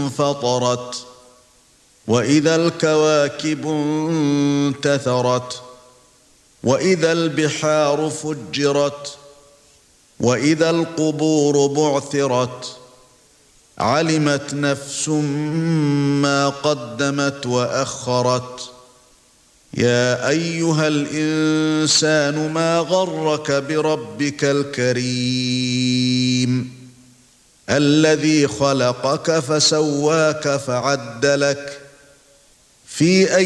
انفطرت وإذا الكواكب انتثرت وإذا البحار فجرت وإذا القبور بعثرت علمت نفس ما قدمت وأخرت يا أيها الإنسان ما غرك بربك الكريم الذي خلقك فسواك فعدلك في أي